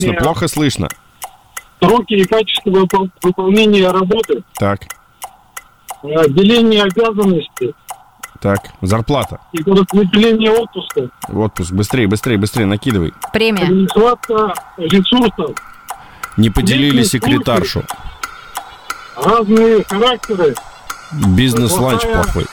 качественно, плохо слышно. Сроки и качество выполнения работы. Так. Деление обязанностей. Так, зарплата. И распределение отпуска. Отпуск, быстрее, накидывай. Премия. Нехватка ресурсов. Не поделили секретаршу. Разные характеры. Бизнес-ланч плохой.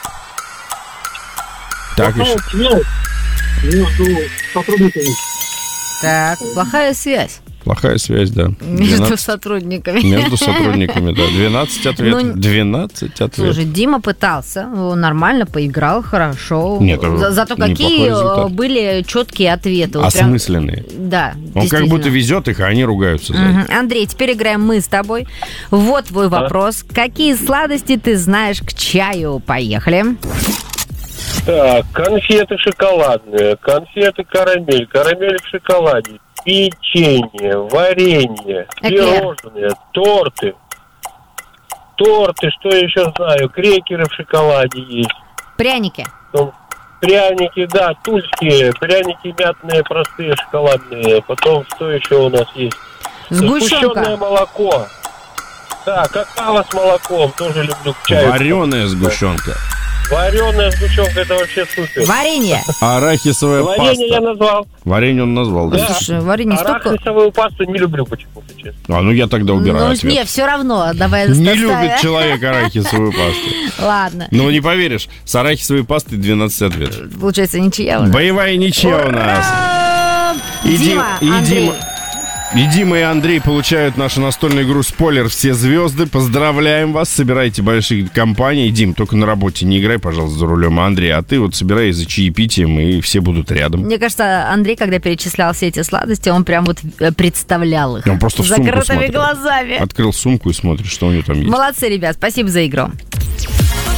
Так еще. Связь между сотрудниками. Так, плохая связь. Плохая связь, да. Между сотрудниками. Между сотрудниками, да. 12 ответов. 12 ответов. Слушай, Дима пытался, нормально поиграл, хорошо. Нет, зато какие были четкие ответы. Осмысленные. Да. Он как будто везет их, а они ругаются. Андрей, теперь играем мы с тобой. Вот твой вопрос. Какие сладости ты знаешь к чаю? Поехали. Так, конфеты шоколадные, конфеты карамель, карамель в шоколаде, печенье, варенье, пирожные, торты. Торты, что я еще знаю, крекеры в шоколаде есть. Пряники. Пряники, да, тульские, пряники мятные, простые, шоколадные. Потом, что еще у нас есть? Сгущенное молоко. Да, какао с молоком, тоже люблю к чаю. Вареная сгущенка. Вареная сгущенка, это вообще супер. Варенье. Арахисовая паста. Варенье я назвал. Варенье он назвал, да? Слушай, варенье столько... Арахисовую пасту не люблю почему-то, честно. Ну я тогда убираю ответ. Нет, все равно, давай не любит человек арахисовую пасту. Ладно. Ну, не поверишь, с арахисовой пастой 12 ответов. Получается, ничья у нас. Боевая ничья у нас. И Дима, и Андрей получают нашу настольную игру «Спойлер. Все звезды». Поздравляем вас. Собирайте большие компании. Дим, только на работе не играй, пожалуйста, за рулем. А Андрей, а ты вот собирай за чаепитием, и все будут рядом. Мне кажется, Андрей, когда перечислял все эти сладости, он прям вот представлял их. Он просто в сумку закрытыми смотрел. глазами. Открыл сумку и смотрит, что у него там есть. Молодцы, ребят. Спасибо за игру.